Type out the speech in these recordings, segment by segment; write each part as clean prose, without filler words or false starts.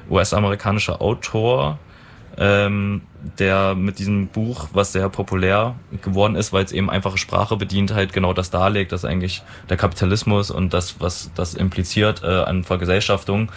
US-amerikanischer Autor, der mit diesem Buch, was sehr populär geworden ist, weil es eben einfache Sprache bedient, halt genau das darlegt, dass eigentlich der Kapitalismus und das, was das impliziert an Vergesellschaftung,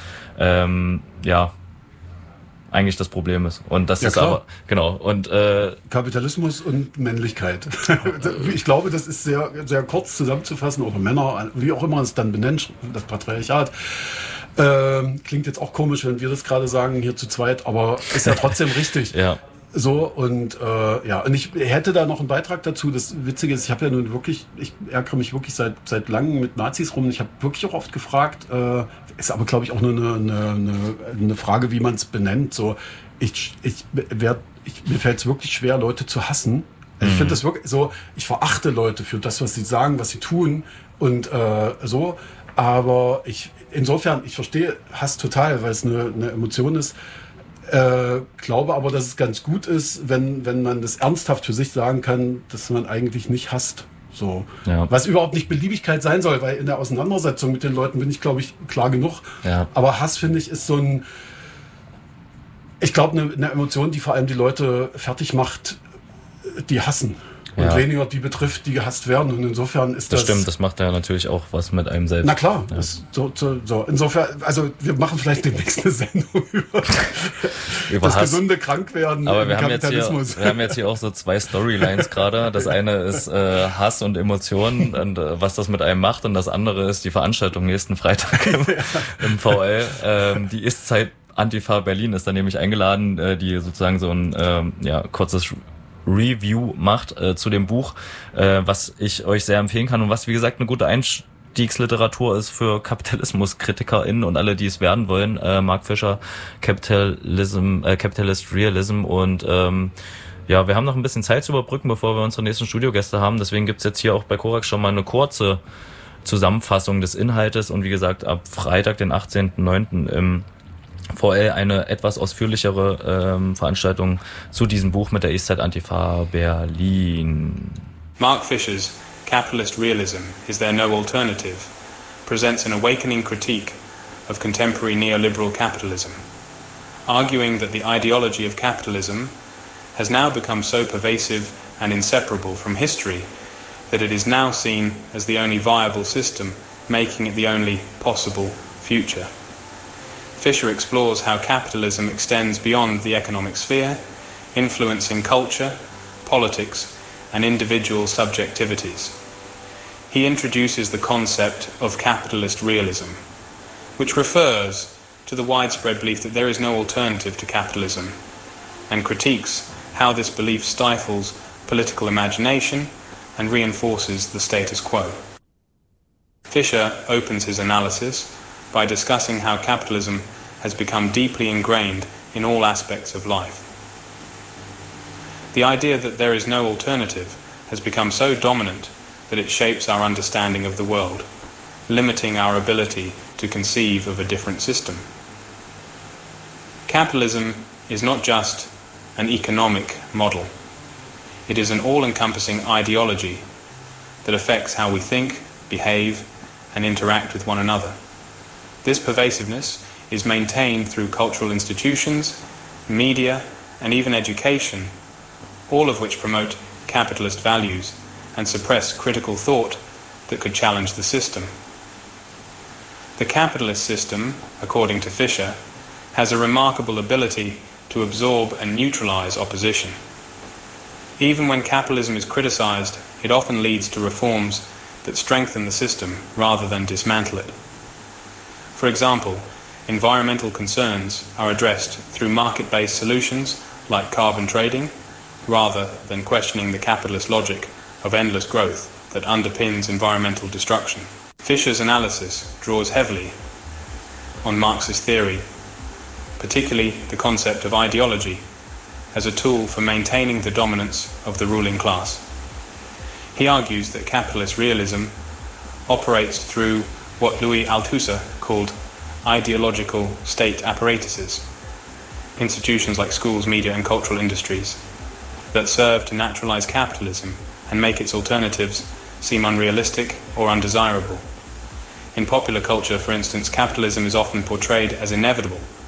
eigentlich das Problem ist. Und das ist klar. Aber, genau. Und Kapitalismus und Männlichkeit. Ich glaube, das ist sehr, sehr kurz zusammenzufassen, oder Männer, wie auch immer es dann benennt, das Patriarchat. Klingt jetzt auch komisch, wenn wir das gerade sagen, hier zu zweit, aber ist ja trotzdem richtig. Ja. So, und und ich hätte da noch einen Beitrag dazu. Das Witzige ist, ich habe ja nun wirklich, ich ärgere mich wirklich seit langem mit Nazis rum. Ich habe wirklich auch oft gefragt, ist aber, glaube ich, auch nur eine Frage, wie man es benennt. So, mir fällt es wirklich schwer, Leute zu hassen. Ich finde das wirklich so, ich verachte Leute für das, was sie sagen, was sie tun und so. Aber ich verstehe Hass total, weil es eine Emotion ist. Glaube aber, dass es ganz gut ist, wenn man das ernsthaft für sich sagen kann, dass man eigentlich nicht hasst. So. Ja. Was überhaupt nicht Beliebigkeit sein soll, weil in der Auseinandersetzung mit den Leuten bin ich, glaube ich, klar genug. Ja. Aber Hass, finde ich, ist so ich glaube, eine Emotion, die vor allem die Leute fertig macht, die hassen. Und weniger die betrifft, die gehasst werden. Und insofern ist das... Das stimmt, das macht ja natürlich auch was mit einem selbst. Na klar. Ja. So. Insofern, also wir machen vielleicht demnächst eine Sendung über das Hass. Gesunde Krankwerden im Kapitalismus. Wir haben jetzt hier auch so 2 Storylines gerade. Das eine ist Hass und Emotionen und was das mit einem macht. Und das andere ist die Veranstaltung nächsten Freitag im VL. Die Ist-Zeit Antifa Berlin ist da nämlich eingeladen, die sozusagen so ein kurzes Review macht zu dem Buch, was ich euch sehr empfehlen kann und was, wie gesagt, eine gute Einstiegsliteratur ist für KapitalismuskritikerInnen und alle, die es werden wollen. Mark Fisher, Capitalist Realism und wir haben noch ein bisschen Zeit zu überbrücken, bevor wir unsere nächsten Studiogäste haben. Deswegen gibt's jetzt hier auch bei Korax schon mal eine kurze Zusammenfassung des Inhaltes und wie gesagt, ab Freitag, den 18.09. im VL eine etwas ausführlichere Veranstaltung zu diesem Buch mit der Eastside Antifa Berlin. Mark Fisher's Capitalist Realism, Is There No Alternative? Presents an awakening critique of contemporary neoliberal capitalism, arguing that the ideology of capitalism has now become so pervasive and inseparable from history that it is now seen as the only viable system, making it the only possible future. Fisher explores how capitalism extends beyond the economic sphere, influencing culture, politics, and individual subjectivities. He introduces the concept of capitalist realism, which refers to the widespread belief that there is no alternative to capitalism, and critiques how this belief stifles political imagination and reinforces the status quo. Fisher opens his analysis by discussing how capitalism has become deeply ingrained in all aspects of life. The idea that there is no alternative has become so dominant that it shapes our understanding of the world, limiting our ability to conceive of a different system. Capitalism is not just an economic model. It is an all-encompassing ideology that affects how we think, behave, and interact with one another. This pervasiveness is maintained through cultural institutions, media, and even education, all of which promote capitalist values and suppress critical thought that could challenge the system. The capitalist system, according to Fisher, has a remarkable ability to absorb and neutralize opposition. Even when capitalism is criticized, it often leads to reforms that strengthen the system rather than dismantle it. For example, environmental concerns are addressed through market-based solutions like carbon trading, rather than questioning the capitalist logic of endless growth that underpins environmental destruction. Fisher's analysis draws heavily on Marxist theory, particularly the concept of ideology as a tool for maintaining the dominance of the ruling class. He argues that capitalist realism operates through what Louis Althusser called ideological state apparatuses, institutions like schools, media, and cultural industries, that serve to naturalize capitalism and make its alternatives seem unrealistic or undesirable. In popular culture, for instance, capitalism is often portrayed as inevitable